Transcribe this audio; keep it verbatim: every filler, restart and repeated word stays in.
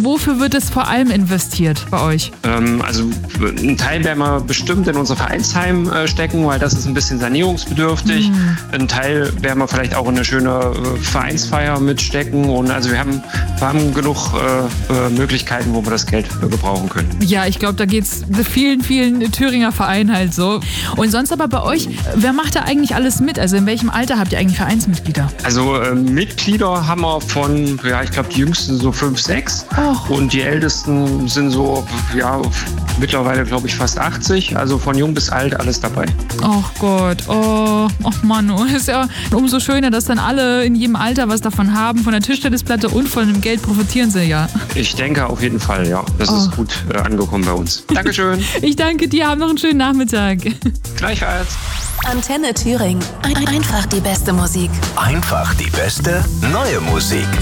wofür wird es vor allem investiert bei euch? Ähm, also ein Teil werden wir bestimmt in unser Vereinsheim äh, stecken, weil das ist ein bisschen sanierungsbedürftig. Mhm. Ein Teil werden wir vielleicht auch in eine schöne äh, Vereinsfeier mitstecken. Und also wir haben, wir haben genug äh, äh, Möglichkeiten, wo wir das Geld äh, gebrauchen können. Ja, ich glaube, da geht es vielen, vielen Thüringer Vereinen halt so. Und sonst aber bei euch, wer macht da eigentlich alles mit? Also in welchem Alter habt ihr eigentlich Vereinsmitglieder? Also äh, Mitglieder haben wir von, ja, ich glaube, die jüngsten so fünf, sechs. Och. Und die ältesten sind so, ja, mittlerweile, glaube ich, fast achtzig. Also von jung bis alt alles dabei. Ach Gott, oh, ach Mann, oh, ist ja umso schöner, dass dann alle in jedem Alter was davon haben. Von der Tischtennisplatte und von dem Geld profitieren sie ja. Ich denke auf jeden Fall, ja. Das oh. ist gut äh, angekommen bei uns. Dankeschön. Ich danke dir, haben noch einen schönen Nachmittag. Gleichfalls. Antenne Thüringen. Ein- Einfach die beste Musik. Einfach die beste neue Musik.